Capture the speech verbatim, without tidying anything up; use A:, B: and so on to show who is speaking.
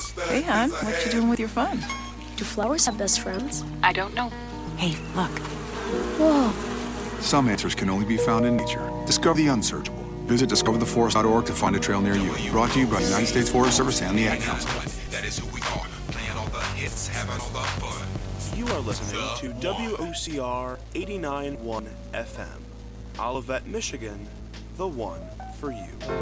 A: Hey, hon, what you doing with your fun?
B: Do flowers have best friends?
A: I don't know. Hey, look.
B: Whoa.
C: Some answers can only be found in nature. Discover the unsearchable. Visit discover the forest dot org to find a trail near you. Brought to you by the United States Forest Service and the Ad Council.
D: That is who we are. Playing all the hits, having all the fun.
E: You are listening to W O C R eighty-nine point one F M. Olivet, Michigan, the one for you.